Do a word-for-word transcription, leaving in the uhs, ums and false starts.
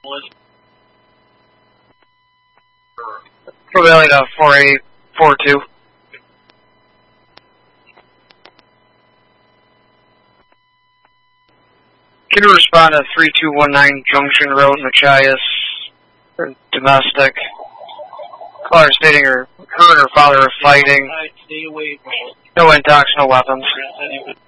Prevailing to four eight four two. Can you respond to three two one nine Junction Road, Machias, domestic? Caller stating her, her and her father are fighting. No intox, no weapons.